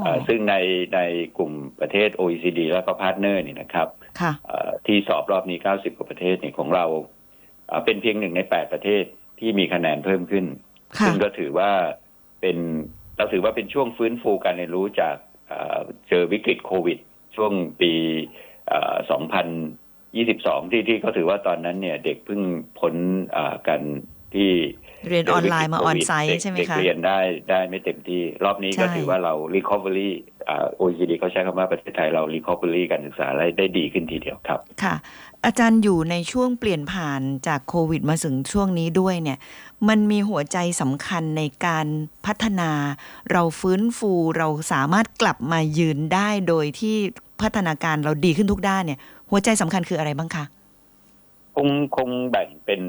ซึ่งในกลุ่มประเทศ OECD แล้วก็พาร์ทเนอร์นี่นะครับที่สอบรอบนี้90กว่าประเทศนี่ของเราเป็นเพียง1 ใน 8ประเทศที่มีคะแนนเพิ่มขึ้นซึ่งก็ถือว่าเราถือว่าเป็นช่วงฟื้นฟูการเรียนรู้จากเจอวิกฤตโควิดช่วงปี2022ที่เขาถือว่าตอนนั้นเนี่ยเด็กเพิ่งพ้นกันที่เรียนออนไลน์มาออนไซต์ใช่ไหมคะเด็กเรียนได้ไม่เต็มที่รอบนี้ก็ถือว่าเรา recovery OECD เขาใช้คำว่าประเทศไทยเรา recovery การศึกษาได้ดีขึ้นทีเดียวครับค่ะอาจารย์อยู่ในช่วงเปลี่ยนผ่านจากโควิดมาถึงช่วงนี้ด้วยเนี่ยมันมีหัวใจสำคัญในการพัฒนาเราฟื้นฟูเราสามารถกลับมายืนได้โดยที่พัฒนาการเราดีขึ้นทุกด้านเนี่ยหัวใจสำคัญคืออะไรบ้างคะคงแบ่งเป็น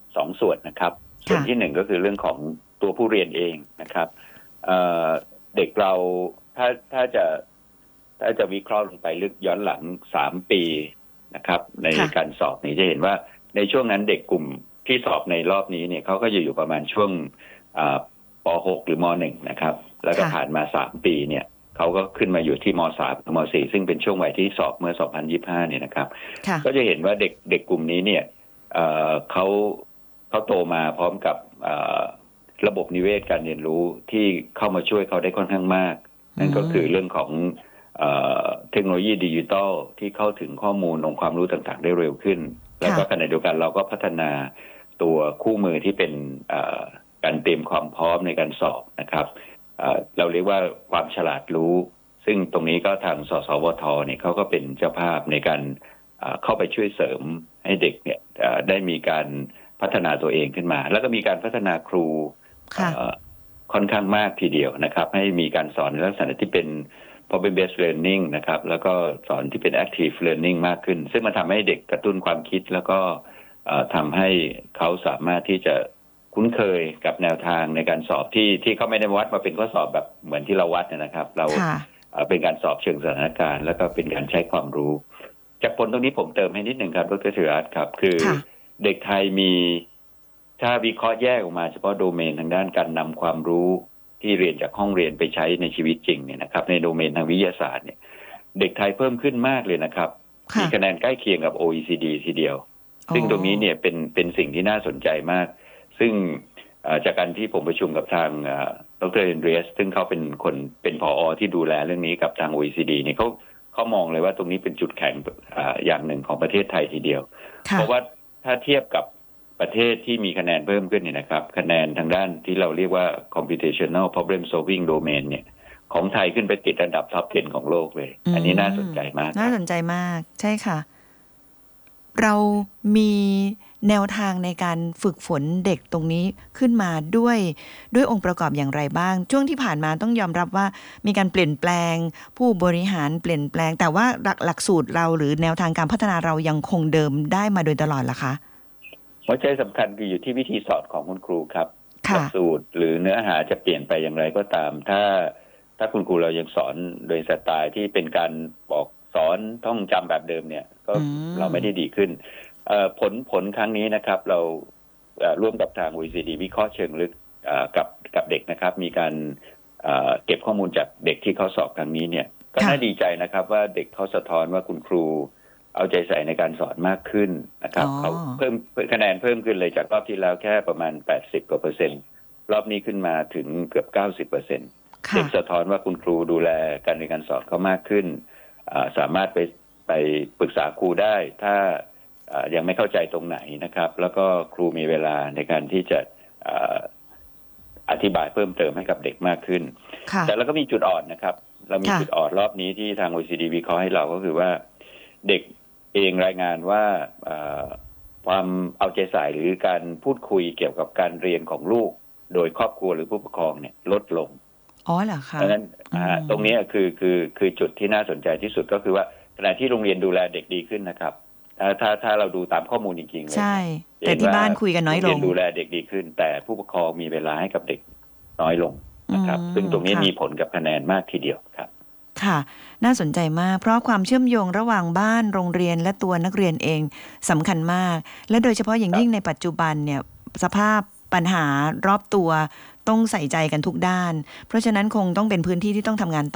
2ส่วนนะครับส่วนที่1ก็คือเรื่องของตัวผู้เรียนเองนะครับเด็กเราถ้าจะวิเคราะห์ลงไปลึกย้อนหลัง3 ปีนะครับในการสอบนี้จะเห็นว่าในช่วงนั้นเด็กกลุ่มที่สอบในรอบนี้เนี่ยเขาก็จะอยู่ประมาณช่วงป.6 หรือม.1 นะครับแล้วก็ผ่านมา3 ปีเนี่ยเขาก็ขึ้นมาอยู่ที่ม.3 ม.4 ซึ่งเป็นช่วงวัยที่สอบเมื่อ2025เนี่ยนะครับก็จะเห็นว่าเด็กกลุ่มนี้เนี่ยเขาโตมาพร้อมกับระบบนิเวศการเรียนรู้ที่เข้ามาช่วยเขาได้ค่อนข้างมากนั่นก็คือเรื่องของเทคโนโลยีดิจิตอลที่เข้าถึงข้อมูลองค์ความรู้ต่างๆได้เร็วขึ้นแล้วก็ขณะเดียวกันเราก็พัฒนาตัวคู่มือที่เป็นการเตรียมความพร้อมในการสอบนะครับเราเรียกว่าความฉลาดรู้ซึ่งตรงนี้ก็ทางสสวทเนี่ยเขาก็เป็นเจ้าภาพในการเข้าไปช่วยเสริมให้เด็กเนี่ยได้มีการพัฒนาตัวเองขึ้นมาแล้วก็มีการพัฒนาครูค่อนข้างมากทีเดียวนะครับให้มีการสอนในลักษณะที่เป็น problem based learning นะครับแล้วก็สอนที่เป็น active learning มากขึ้นซึ่งมันทำให้เด็กกระตุ้นความคิดแล้วก็ทำให้เขาสามารถที่จะคุ้นเคยกับแนวทางในการสอบที่เขาไม่ได้วัดมาเป็นข้อสอบแบบเหมือนที่เราวัดนะครับเราเป็นการสอบเชิงสถานการณ์แล้วก็เป็นการใช้ความรู้จากผลตรงนี้ผมเติมให้นิดหนึ่งครับดร.ธีรรัตน์ครับคือเด็กไทยมีถ้าวิเคราะห์แยกออกมาเฉพาะโดเมนทางด้านการนำความรู้ที่เรียนจากห้องเรียนไปใช้ในชีวิตจริงเนี่ยนะครับในโดเมนทางวิทยาศาสตร์เนี่ยเด็กไทยเพิ่มขึ้นมากเลยนะครับมีคะแนนใกล้เคียงกับ OECD ทีเดียวซึ่งตรงนี้เนี่ยเป็นสิ่งที่น่าสนใจมากซึ่งจากการที่ผมประชุมกับทางดร.เอนเดรียสซึ่งเขาเป็นผอ.ที่ดูแลเรื่องนี้กับทาง OECD เนี่ยเขามองเลยว่าตรงนี้เป็นจุดแข็งอย่างหนึ่งของประเทศไทยทีเดียวเพราะว่าถ้าเทียบกับประเทศที่มีคะแนนเพิ่มขึ้นเนี่ยนะครับคะแนนทางด้านที่เราเรียกว่า computational problem solving domain เนี่ยของไทยขึ้นไปติดอันดับท็อป 10 ของโลกเลยอันนี้น่าสนใจมากน่าสนใจมากใช่ค่ะเรามีแนวทางในการฝึกฝนเด็กตรงนี้ขึ้นมาด้วยองค์ประกอบอย่างไรบ้างช่วงที่ผ่านมาต้องยอมรับว่ามีการเปลี่ยนแปลงผู้บริหารเปลี่ยนแปลงแต่ว่าหลักสูตรเราหรือแนวทางการพัฒนาเรายังคงเดิมได้มาโดยตลอดล่ะคะหัวใจสำคัญคืออยู่ที่วิธีสอนของคุณครูครับหลักสูตรหรือเนื้อหาจะเปลี่ยนไปอย่างไรก็ตามถ้าคุณครูเรายังสอนโดยสไตล์ที่เป็นการบอกสอนท่องจำแบบเดิมเนี่ยก็เราไม่ได้ดีขึ้นผลครั้งนี้นะครับเราร่วมกับทาง OECD วิเคราะห์เชิงลึกกับเด็กนะครับมีการเก็บข้อมูลจากเด็กที่เขาสอบครั้งนี้เนี่ยก็น่าดีใจนะครับว่าเด็กเขาสะท้อนว่าคุณครูเอาใจใส่ในการสอนมากขึ้นนะครับเขาเพิ่มคะแนนเพิ่มขึ้นเลยจากรอบที่แล้วแค่ประมาณ80%กว่า%รอบนี้ขึ้นมาถึงเกือบ 90%เด็กสะท้อนว่าคุณครูดูแลการเรียนการสอนเขามากขึ้นสามารถไปปรึกษาครูได้ถ้ายังไม่เข้าใจตรงไหนนะครับแล้วก็ครูมีเวลาในการที่จะอธิบายเพิ่มเติมให้กับเด็กมากขึ้นแต่เราก็มีจุดอ่อนนะครับเรามีจุดอ่อนรอบนี้ที่ทาง OECD วิเคราะห์ให้เราก็คือว่าเด็กเองรายงานว่าความเอาใจใส่หรือการพูดคุยเกี่ยวกับการเรียนของลูกโดยครอบครัวหรือผู้ปกครองเนี่ยลดลงอ๋อเหรอคะดังนั้นตรงนี้คือจุดที่น่าสนใจที่สุดก็คือว่าขณะที่โรงเรียนดูแลเด็กดีขึ้นนะครับถ้าเราดูตามข้อมูลจริงๆเลยใช่แต่ที่บ้านคุยกันน้อยลงโรงเรียนดูแลเด็กดีขึ้นแต่ผู้ปกครองมีเวลาให้กับเด็กน้อยลงนะครับซึ่งตรงนี้มีผลกับคะแนนมากทีเดียวครับค่ะน่าสนใจมากเพราะความเชื่อมโยงระหว่างบ้านโรงเรียนและตัวนักเรียนเองสำคัญมากและโดยเฉพาะอย่างยิ่งในปัจจุบันเนี่ยสภาพปัญหารอบตัวต้องใส่ใจกันทุกด้านเพราะฉะนั้นคงต้องเป็นพื้นที่ที่ต้องทำงาน